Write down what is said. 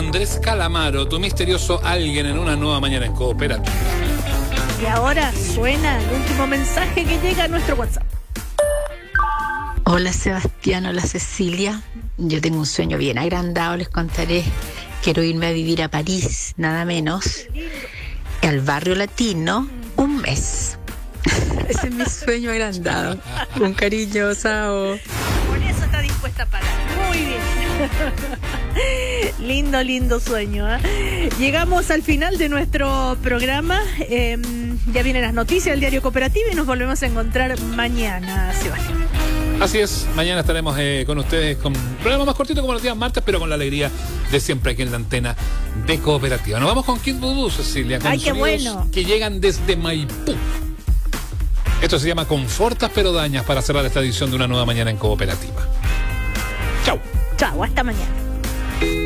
Andrés Calamaro, tu misterioso alguien en una nueva mañana en Cooperativa. Y ahora suena el último mensaje que llega a nuestro WhatsApp. Hola Sebastián, hola Cecilia. Yo tengo un sueño bien agrandado, les contaré. Quiero irme a vivir a París, nada menos, al barrio latino, un mes. Ese es mi sueño agrandado. Con cariño, Sao. Con eso está dispuesta a pagar. Muy bien. Lindo sueño, ¿eh? Llegamos al final de nuestro programa. Ya vienen las noticias del Diario Cooperativo y nos volvemos a encontrar mañana, Sebastián. Así es, mañana estaremos con ustedes con un programa más cortito como los días martes, pero con la alegría de siempre aquí en la antena de Cooperativa. Nos vamos con Kid Voodoo, Cecilia, con ¡ay, qué bueno! Que llegan desde Maipú. Esto se llama Confortas pero Dañas, para cerrar esta edición de una nueva mañana en Cooperativa. Chau. Chau, hasta mañana.